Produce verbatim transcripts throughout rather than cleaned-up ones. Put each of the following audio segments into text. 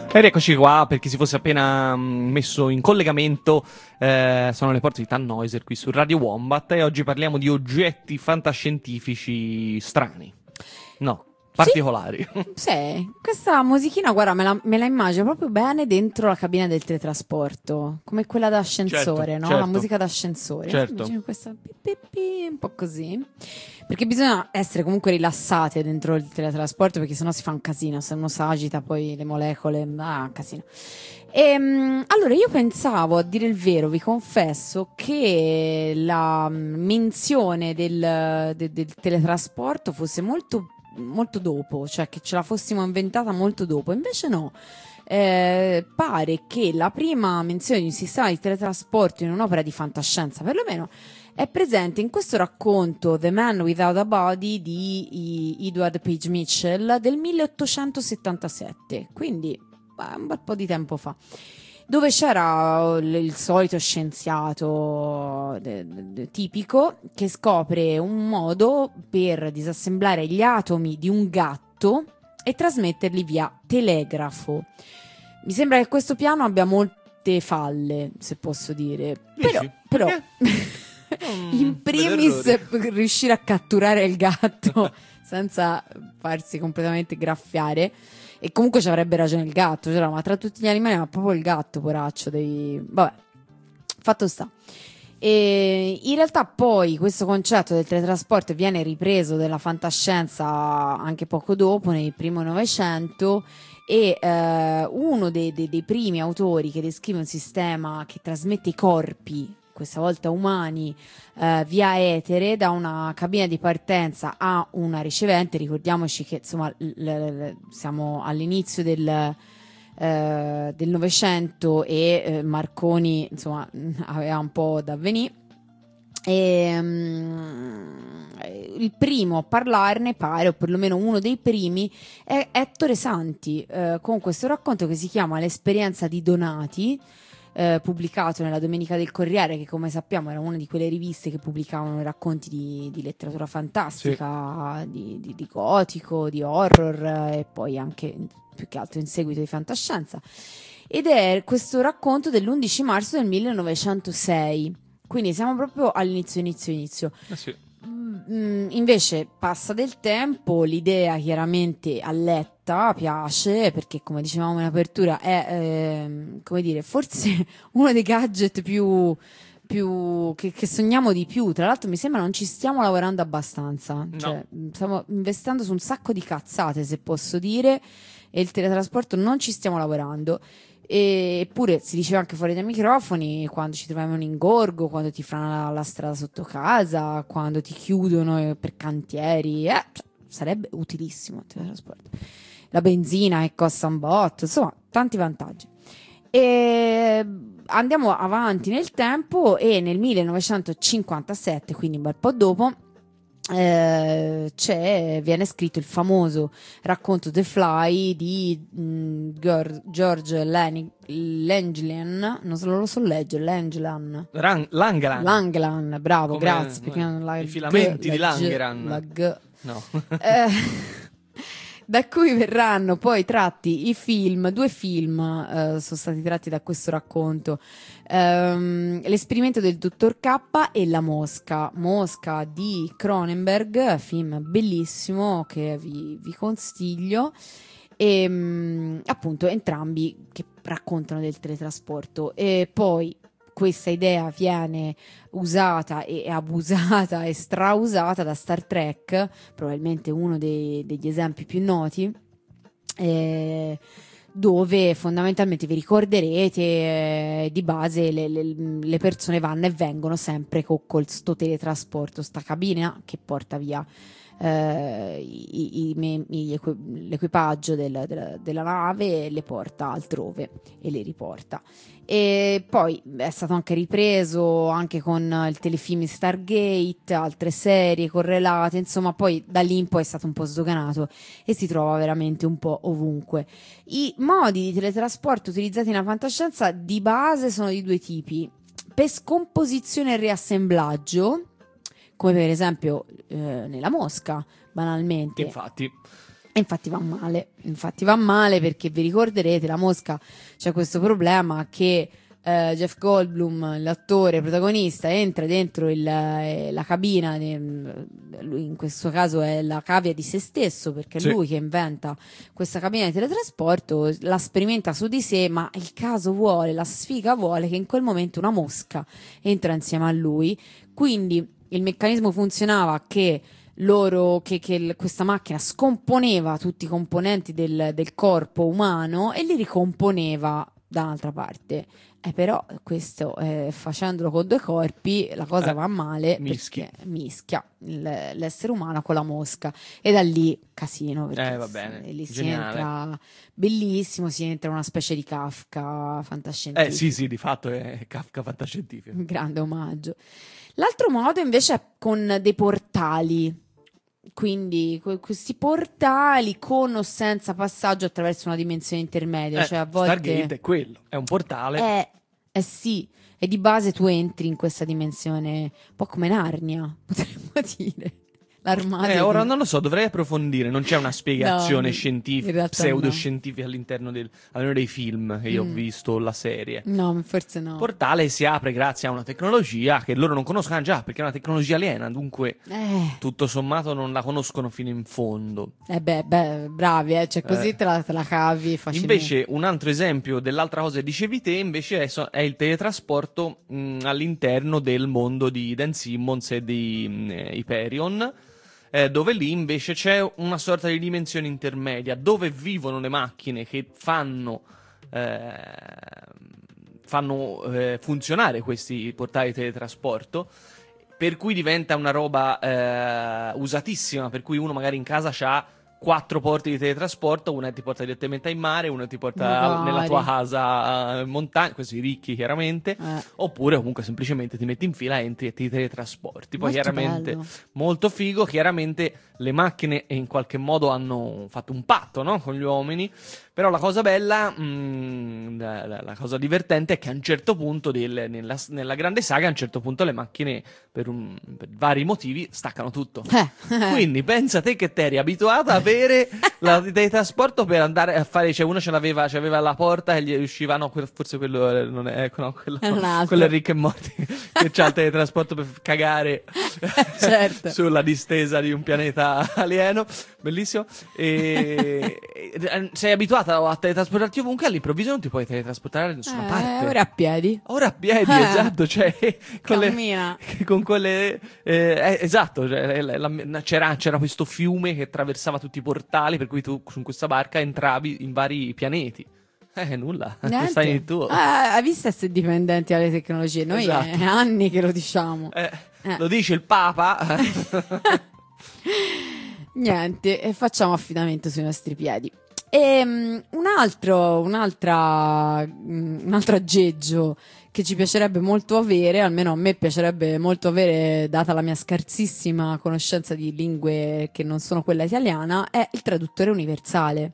E rieccoci qua, per chi si fosse appena mm, messo in collegamento, eh, sono le porte di Tannhäuser qui su Radio Wombat e oggi parliamo di oggetti fantascientifici strani, no, particolari. Sì, sì. Questa musichina, guarda, me la, me la immagino proprio bene dentro la cabina del teletrasporto, come quella d'ascensore, Certo, no? certo. La musica d'ascensore. Certo. Immagino questa pi, pi, pi, un po' così. Perché bisogna essere comunque rilassate dentro il teletrasporto, perché sennò si fa un casino, se uno s'agita poi le molecole, ah, un casino. Ehm, allora io pensavo, a dire il vero, vi confesso, che la mm, menzione del, de- del teletrasporto fosse molto, molto dopo, cioè che ce la fossimo inventata molto dopo, invece no. Eh, pare che la prima menzione di un sistema di teletrasporto in un'opera di fantascienza, perlomeno, è presente in questo racconto The Man Without a Body di I- Edward Page Mitchell del milleottocentosettantasette, quindi beh, un bel po' di tempo fa, dove c'era il, il solito scienziato de- de- tipico che scopre un modo per disassemblare gli atomi di un gatto e trasmetterli via telegrafo. Mi sembra che questo piano abbia molte falle, se posso dire. Però, Dici? però Mm, in primis vedo riuscire a catturare il gatto senza farsi completamente graffiare. E comunque ci avrebbe ragione il gatto, cioè, ma tra tutti gli animali, ma proprio il gatto, poraccio, devi... Vabbè, fatto sta. E in realtà poi questo concetto del teletrasporto viene ripreso dalla fantascienza anche poco dopo, nel primo Novecento, e eh, uno dei, dei- dei primi autori che descrive un sistema che trasmette i corpi, questa volta umani, eh, via etere da una cabina di partenza a una ricevente. Ricordiamoci che insomma l- l- l- siamo all'inizio del eh, del Novecento e eh, Marconi insomma aveva un po' da venire. E, mm, il primo a parlarne pare, o perlomeno uno dei primi, è Ettore Santi, eh, con questo racconto che si chiama L'esperienza di Donati, eh, pubblicato nella Domenica del Corriere, che come sappiamo era una di quelle riviste che pubblicavano i racconti di, di letteratura fantastica, di, di- di gotico, di horror, eh, e poi anche più che altro in seguito di fantascienza. Ed è questo racconto dell'undici marzo del millenovecentosei, quindi siamo proprio all'inizio, inizio, inizio. Eh sì. Mm, invece passa del tempo, l'idea chiaramente alletta, piace, perché come dicevamo in apertura è, ehm, come dire, forse uno dei gadget più, più che, che sogniamo di più. Tra l'altro mi sembra non ci stiamo lavorando abbastanza, No. cioè mm, stiamo investendo su un sacco di cazzate, se posso dire, e il teletrasporto non ci stiamo lavorando. Eppure si diceva anche fuori dai microfoni, quando ci troviamo in ingorgo, quando ti fanno la, la strada sotto casa, quando ti chiudono eh, per cantieri, eh, cioè, sarebbe utilissimo il teletrasporto. La benzina che costa un botto, insomma, tanti vantaggi. E andiamo avanti nel tempo e nel millenovecentocinquantasette, quindi un bel po' dopo, eh, c'è, viene scritto il famoso racconto The Fly di mh, Gor- George Lani- Langland, non so- non lo so leggere, Langland. Ran- Langeland. Langland, bravo, Come- grazie. Perché non la i G- filamenti la di G- Langeland. la G- No. eh, da cui verranno poi tratti i film, due film eh, sono stati tratti da questo racconto. Ehm, L'esperimento del dottor K e La Mosca, Mosca di Cronenberg, film bellissimo che vi, vi consiglio. E mh, appunto entrambi che raccontano del teletrasporto. E poi questa idea viene usata e abusata e strausata da Star Trek, probabilmente uno dei- degli esempi più noti, eh, dove fondamentalmente vi ricorderete, eh, di base le, le- le persone vanno e vengono sempre con, col sto teletrasporto, sta cabina che porta via eh, i- i- i- i- equi- l'equipaggio del- della, della nave e le porta altrove e le riporta. E poi è stato anche ripreso anche con il telefilm Stargate, altre serie correlate, insomma poi da lì in poi è stato un po' sdoganato e si trova veramente un po' ovunque. I modi di teletrasporto utilizzati nella fantascienza di base sono di due tipi: per scomposizione e riassemblaggio, come per esempio eh, nella Mosca, banalmente. Infatti. E infatti va male, infatti va male perché vi ricorderete, la mosca c'è questo problema che eh, Jeff Goldblum, l'attore protagonista, entra dentro il, eh, la cabina, eh, lui in questo caso è la cavia di se stesso, perché è Sì. lui che inventa questa cabina di teletrasporto, la sperimenta su di sé, ma il caso vuole, la sfiga vuole che in quel momento una mosca entra insieme a lui, quindi il meccanismo funzionava che loro che, che l- questa macchina scomponeva tutti i componenti del, del corpo umano e li ricomponeva da un'altra parte. Eh, però questo eh, facendolo con due corpi la cosa Eh, va male mischi. perché mischia il- l'essere umano con la mosca e da lì casino perché Eh, va bene, s- lì si geniale. entra bellissimo, si entra in una specie di Kafka fantascientifico. Eh sì, sì, di fatto è Kafka fantascientifico. Un grande omaggio. L'altro modo invece è con dei portali. Quindi que- questi portali con o senza passaggio attraverso una dimensione intermedia, Eh, cioè a volte Stargate è quello, è un portale. eh, eh sì, e di base tu entri in questa dimensione un po' come Narnia, potremmo dire. L'armadio Eh, ora di- non lo so, dovrei approfondire. Non c'è una spiegazione No, scientifica, in realtà pseudoscientifica all'interno del, almeno dei film che io ho Mm. visto, la serie. No, forse no. Il portale si apre grazie a una tecnologia che loro non conoscono già, perché è una tecnologia aliena, dunque Eh, tutto sommato non la conoscono fino in fondo. eh beh, beh, bravi, eh, cioè così Eh. te, la, te la cavi facilmente. Invece, un altro esempio dell'altra cosa che dicevi te, invece, è, so- è il teletrasporto mh, all'interno del mondo di Dan Simmons e di mh, eh, Hyperion, eh, dove lì invece c'è una sorta di dimensione intermedia, dove vivono le macchine che fanno, eh, fanno eh, funzionare questi portali di teletrasporto, per cui diventa una roba eh, usatissima, per cui uno magari in casa ha quattro porti di teletrasporto, una ti porta direttamente in mare, una ti porta Magari. nella tua casa in montagna, questi ricchi chiaramente, Eh, oppure comunque semplicemente ti metti in fila, entri e ti teletrasporti. Poi molto chiaramente bello. molto figo, chiaramente le macchine in qualche modo hanno fatto un patto, no? Con gli uomini, però la cosa bella, mm, la, la- la cosa divertente è che a un certo punto del- nella, nella grande saga, a un certo punto le macchine per, un- per vari motivi staccano tutto. Eh. Quindi pensa te che te eri abituata a avere la il teletrasporto per andare a fare, cioè uno ce l'aveva, c'aveva la porta e gli usciva, no, quel- forse quello eh, non è, ecco, no, quello, È un altro. quello è Rick e Morty che c'ha il teletrasporto per cagare Certo. sulla distesa di un pianeta alieno, bellissimo. E, e- sei abituata a teletrasportarti ovunque, all'improvviso non ti puoi teletrasportare da nessuna Eh, parte. ora a piedi. Ora a piedi, Eh. esatto, cioè con le, Cammina. con quelle eh, eh, esatto, cioè, la- la- c'era, c'era questo fiume che attraversava tutti i portali, per cui tu su questa barca entravi in vari pianeti. Eh, nulla, Niente. stai nel tuo. Ah, hai visto essere dipendenti dalle tecnologie? Noi Esatto. è anni che lo diciamo. Eh, Eh. Lo dice il Papa. Niente, e facciamo affidamento sui nostri piedi. E, um, un altro, un'altra, mm, un altro aggeggio che ci piacerebbe molto avere, almeno a me piacerebbe molto avere, data la mia scarsissima conoscenza di lingue che non sono quella italiana, è il traduttore universale.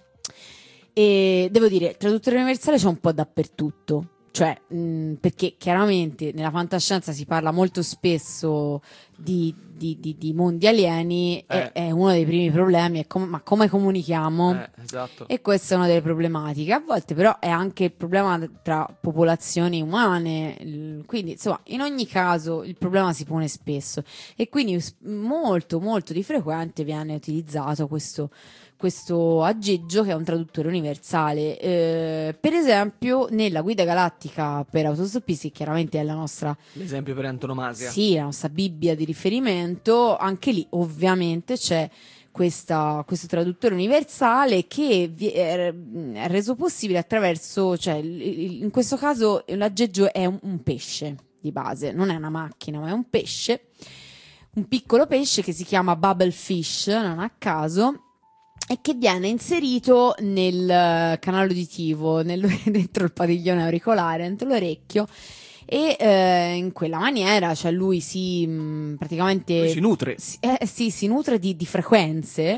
E devo dire, il traduttore universale c'è un po' dappertutto. Cioè, mh, perché chiaramente nella fantascienza si parla molto spesso di, di- di- di mondi alieni, Eh. e è uno dei primi problemi, è com- ma come comunichiamo? Eh, esatto. E questa è una delle problematiche. A volte però è anche il problema tra popolazioni umane, il- quindi insomma in ogni caso il problema si pone spesso e quindi s- molto molto di frequente viene utilizzato questo questo aggeggio che è un traduttore universale. Eh, per esempio nella guida galattica per autostoppisti, che chiaramente è la nostra L'esempio per antonomasia. sì, la nostra Bibbia di riferimento, anche lì ovviamente c'è questa- questo traduttore universale che vi- è, è reso possibile attraverso, cioè il- il- in questo caso l'aggeggio è un, un pesce di base, non è una macchina, ma è un pesce, un piccolo pesce che si chiama Bubble Fish, non a caso, e che viene inserito nel eh, canale uditivo, nel- dentro il padiglione auricolare, dentro l'orecchio. E eh, in quella maniera, cioè lui si mh, praticamente Lui si nutre. si, eh, sì, si nutre di, di frequenze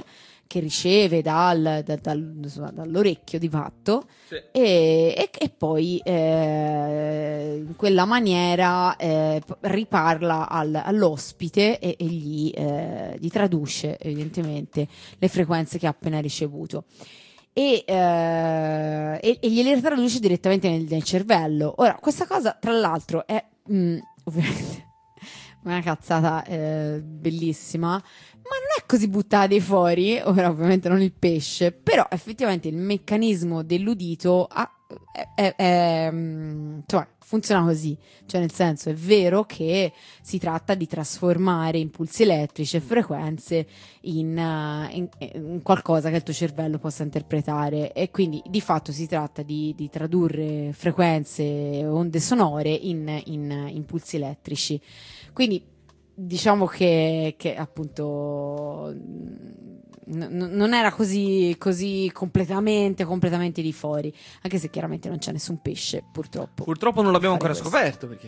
che riceve dal, da, dal, insomma, dall'orecchio di fatto, sì. e, e, e poi eh, in quella maniera eh, riparla al, all'ospite e, e gli, eh, gli traduce evidentemente le frequenze che ha appena ricevuto. E, eh, e, e gliele traduce direttamente nel, nel cervello. Ora, questa cosa, tra l'altro, è mh, ovviamente una cazzata eh, bellissima, ma non è così buttata dei fuori. Ora, ovviamente, non il pesce, però effettivamente il meccanismo dell'udito ha, è, è, è, mh, insomma, funziona così. Cioè, nel senso, è vero che si tratta di trasformare impulsi elettrici e frequenze in, uh, in, in qualcosa che il tuo cervello possa interpretare, e quindi di fatto si tratta di, di tradurre frequenze, onde sonore in, in impulsi elettrici. Quindi diciamo che, che appunto n- non era così, così completamente completamente di fuori, anche se chiaramente non c'è nessun pesce, purtroppo purtroppo non l'abbiamo ancora fare questo. scoperto, perché